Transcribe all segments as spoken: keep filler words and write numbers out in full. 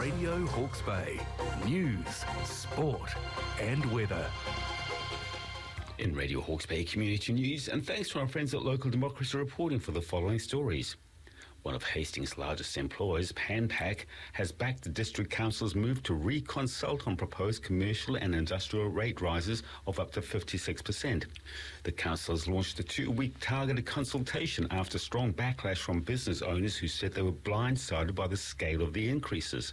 Radio Hawke's Bay. News, sport and weather. In Radio Hawke's Bay Community News, and thanks to our friends at Local Democracy reporting for the following stories. One of Hastings' largest employers, PanPac, has backed the District Council's move to reconsult on proposed commercial and industrial rate rises of up to fifty-six percent. The council has launched a two-week targeted consultation after strong backlash from business owners who said they were blindsided by the scale of the increases.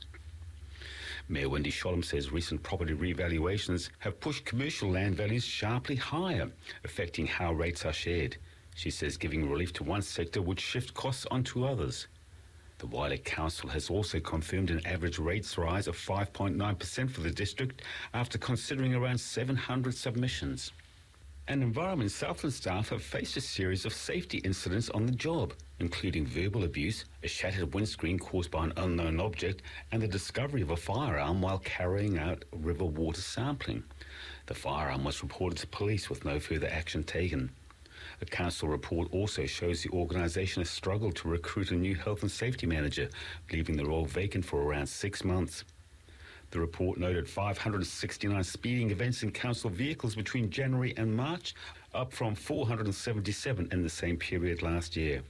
Mayor Wendy Sholem says recent property revaluations have pushed commercial land values sharply higher, affecting how rates are shared. She says giving relief to one sector would shift costs onto others. The Waialek Council has also confirmed an average rates rise of five point nine percent for the district after considering around seven hundred submissions. And Environment Southland staff have faced a series of safety incidents on the job, including verbal abuse, a shattered windscreen caused by an unknown object, and the discovery of a firearm while carrying out river water sampling. The firearm was reported to police with no further action taken. A council report also shows the organisation has struggled to recruit a new health and safety manager, leaving the role vacant for around six months. The report noted five hundred sixty-nine speeding events in council vehicles between January and March, up from four hundred seventy-seven in the same period last year.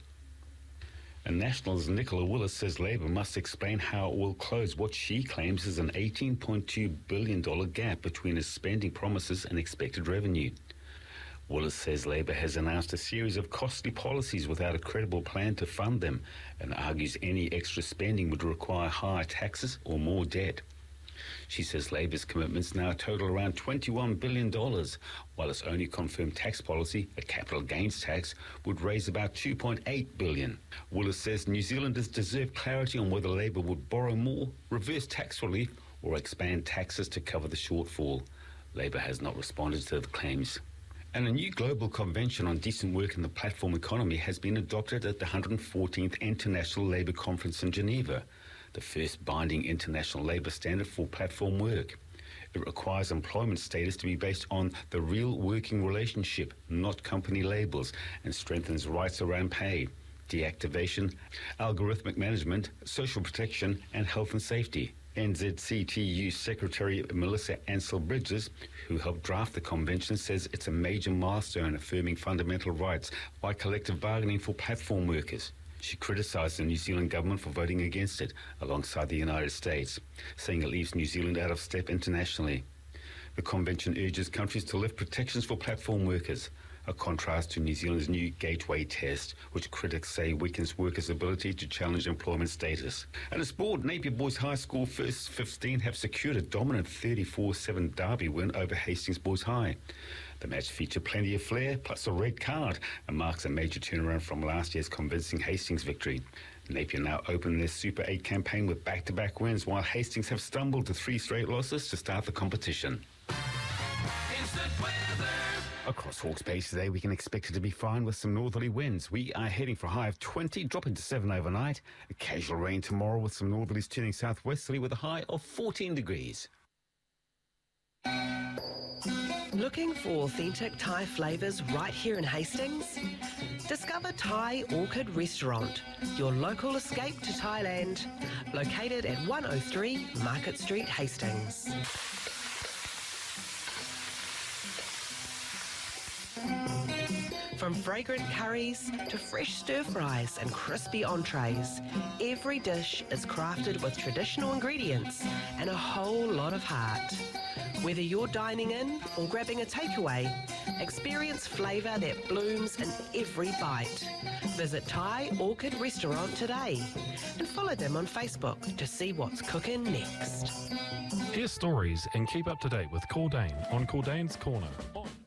And National's Nicola Willis says Labour must explain how it will close what she claims is an eighteen point two billion dollars gap between its spending promises and expected revenue. Willis says Labour has announced a series of costly policies without a credible plan to fund them, and argues any extra spending would require higher taxes or more debt. She says Labour's commitments now total around twenty-one billion dollars, while its only confirmed tax policy, a capital gains tax, would raise about two point eight billion dollars. Willis says New Zealanders deserve clarity on whether Labour would borrow more, reverse tax relief, or expand taxes to cover the shortfall. Labour has not responded to the claims. And a new global convention on decent work in the platform economy has been adopted at the one hundred fourteenth International Labour Conference in Geneva, the first binding international labour standard for platform work. It requires employment status to be based on the real working relationship, not company labels, and strengthens rights around pay, deactivation, algorithmic management, social protection, and health and safety. N Z C T U Secretary Melissa Ansell-Bridges, who helped draft the convention, says it's a major milestone affirming fundamental rights by collective bargaining for platform workers. She criticised the New Zealand government for voting against it, alongside the United States, saying it leaves New Zealand out of step internationally. The convention urges countries to lift protections for platform workers, a contrast to New Zealand's new gateway test, which critics say weakens workers' ability to challenge employment status. And in sport, Napier Boys High School First fifteen have secured a dominant thirty-four seven derby win over Hastings Boys High. The match featured plenty of flair, plus a red card, and marks a major turnaround from last year's convincing Hastings victory. Napier now open their Super eight campaign with back-to-back wins, while Hastings have stumbled to three straight losses to start the competition. Instant weather. Across Hawke's Bay today, we can expect it to be fine with some northerly winds. We are heading for a high of twenty, dropping to seven overnight. A casual rain tomorrow with some northerlies turning southwesterly with a high of fourteen degrees. Looking for authentic Thai flavours right here in Hastings? Discover Thai Orchid Restaurant, your local escape to Thailand, located at one oh three Market Street, Hastings. From fragrant curries to fresh stir-fries and crispy entrees, every dish is crafted with traditional ingredients and a whole lot of heart. Whether you're dining in or grabbing a takeaway, experience flavour that blooms in every bite. Visit Thai Orchid Restaurant today and follow them on Facebook to see what's cooking next. Hear stories and keep up to date with Cordain on Cordain's Corner.